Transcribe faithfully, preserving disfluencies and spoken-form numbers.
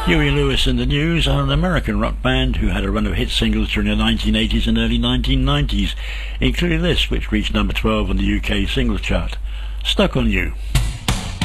Huey Lewis in the News are an American rock band who had a run of hit singles during the nineteen eighties and early nineteen nineties, including this, which reached number twelve on the U K singles chart, Stuck on You.